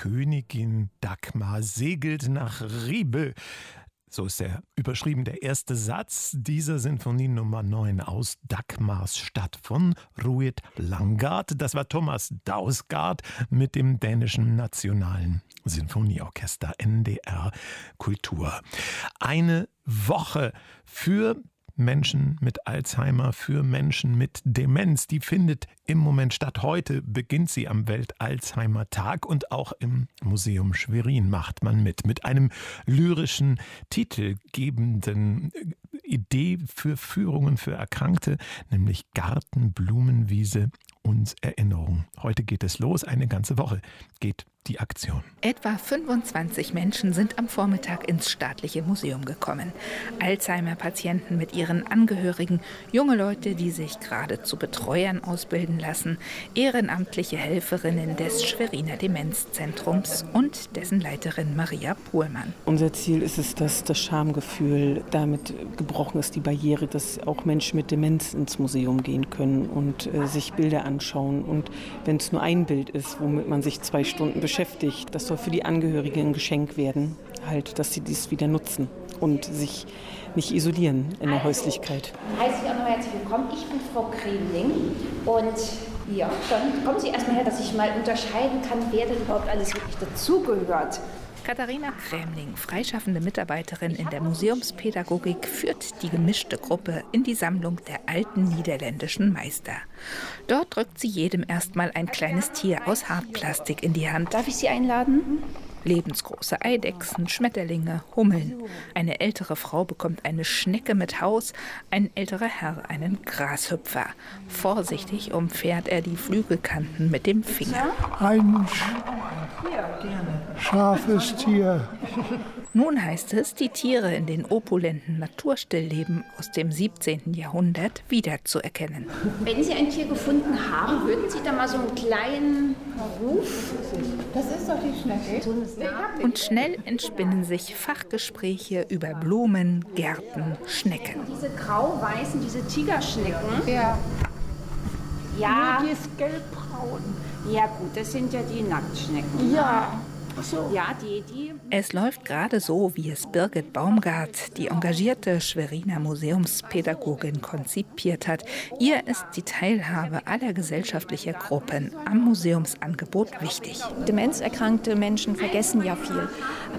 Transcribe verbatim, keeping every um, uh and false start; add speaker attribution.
Speaker 1: Königin Dagmar segelt nach Ribe. So ist er überschrieben, der erste Satz dieser Sinfonie Nummer neun aus Dagmars Stadt von Rued Langgaard. Das war Thomas Dausgaard mit dem dänischen Nationalen Sinfonieorchester N D R Kultur. Eine Woche für Menschen mit Alzheimer, für Menschen mit Demenz, die findet im Moment statt. Heute beginnt sie am Welt-Alzheimer-Tag und auch im Museum Schwerin macht man mit. Mit einem lyrischen, titelgebenden Idee für Führungen für Erkrankte, nämlich Garten, Blumenwiese und Erinnerung. Heute geht es los, eine ganze Woche geht die Aktion.
Speaker 2: Etwa fünfundzwanzig Menschen sind am Vormittag ins Staatliche Museum gekommen. Alzheimer-Patienten mit ihren Angehörigen, junge Leute, die sich gerade zu Betreuern ausbilden lassen, ehrenamtliche Helferinnen des Schweriner Demenzzentrums und dessen Leiterin Maria Pohlmann.
Speaker 3: Unser Ziel ist es, dass das Schamgefühl damit gebrochen ist, die Barriere, dass auch Menschen mit Demenz ins Museum gehen können und äh, sich Bilder anschauen. Und wenn es nur ein Bild ist, womit man sich zwei Stunden beschäftigt, das soll für die Angehörigen ein Geschenk werden, halt, dass sie dies wieder nutzen und sich nicht isolieren in der Häuslichkeit.
Speaker 4: Heiße ich auch noch herzlich willkommen. Ich bin Frau Kremling und ja, dann kommen Sie erstmal her, dass ich mal unterscheiden kann, wer denn überhaupt alles wirklich dazugehört.
Speaker 2: Katharina Krämling, freischaffende Mitarbeiterin in der Museumspädagogik, führt die gemischte Gruppe in die Sammlung der alten niederländischen Meister. Dort drückt sie jedem erstmal ein kleines Tier aus Hartplastik in die Hand.
Speaker 4: Darf ich Sie einladen?
Speaker 2: Lebensgroße Eidechsen, Schmetterlinge, Hummeln. Eine ältere Frau bekommt eine Schnecke mit Haus, ein älterer Herr einen Grashüpfer. Vorsichtig umfährt er die Flügelkanten mit dem Finger.
Speaker 5: Ein scharfes Tier.
Speaker 2: Nun heißt es, die Tiere in den opulenten Naturstillleben aus dem siebzehnten Jahrhundert wiederzuerkennen.
Speaker 4: Wenn Sie ein Tier gefunden haben, würden Sie da mal so einen kleinen Ruf?
Speaker 5: Das ist doch die Schnecke.
Speaker 2: Und schnell entspinnen sich Fachgespräche über Blumen, Gärten, Schnecken.
Speaker 4: Diese grau-weißen, diese Tigerschnecken.
Speaker 5: Ja.
Speaker 4: Ja.
Speaker 5: Nur die ist gelbbraun.
Speaker 4: Ja gut, das sind ja die Nacktschnecken.
Speaker 5: Ja. So.
Speaker 4: Ja, die, die.
Speaker 2: Es läuft gerade so, wie es Birgit Baumgart, die engagierte Schweriner Museumspädagogin, konzipiert hat. Ihr ist die Teilhabe aller gesellschaftlicher Gruppen am Museumsangebot wichtig.
Speaker 6: Demenzerkrankte Menschen vergessen ja viel.